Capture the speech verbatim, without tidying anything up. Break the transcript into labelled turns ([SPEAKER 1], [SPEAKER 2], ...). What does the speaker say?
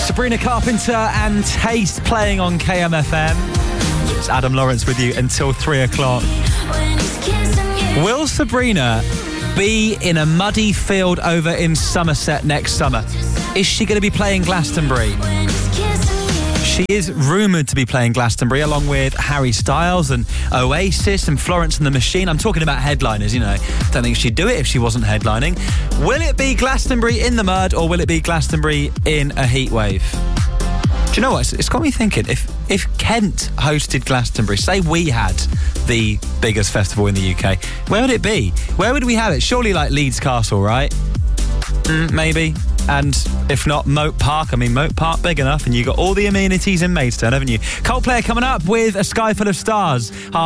[SPEAKER 1] Sabrina Carpenter and Taste playing on K M F M. It's Adam Lawrence with you until three o'clock. Will Sabrina be in a muddy field over in Somerset next summer? Is she going to be playing Glastonbury? She is rumoured to be playing Glastonbury along with Harry Styles and Oasis and Florence and the Machine. I'm talking about headliners, you know. Don't think she'd do it if she wasn't headlining. Will it be Glastonbury in the mud or will it be Glastonbury in a heatwave? Do you know what? It's, it's got me thinking. If if Kent hosted Glastonbury, say we had the biggest festival in the U K, where would it be? Where would we have it? Surely like Leeds Castle, right? Mm, maybe. And if not, Moat Park. I mean, Moat Park big enough, and you got all the amenities in Maidstone, haven't you? Coldplay coming up with A Sky Full of Stars.